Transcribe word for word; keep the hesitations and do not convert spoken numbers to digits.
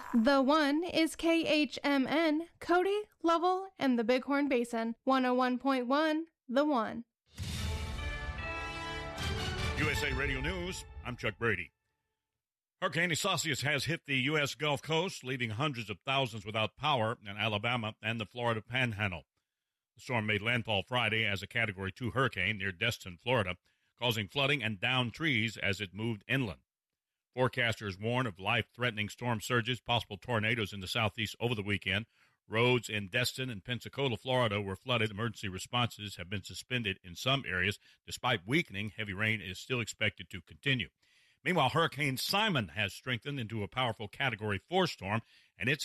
The one is K H M N, Cody, Lovell, and the Bighorn Basin. one oh one point one, The One. U S A Radio News, I'm Chuck Brady. Hurricane Isaias has hit the U S Gulf Coast, leaving hundreds of thousands without power in Alabama and the Florida Panhandle. The storm made landfall Friday as a Category two hurricane near Destin, Florida, causing flooding and downed trees as it moved inland. Forecasters warn of life-threatening storm surges, possible tornadoes in the southeast over the weekend. Roads in Destin and Pensacola, Florida, were flooded. Emergency responses have been suspended in some areas. Despite weakening, heavy rain is still expected to continue. Meanwhile, Hurricane Simon has strengthened into a powerful Category four storm, and it's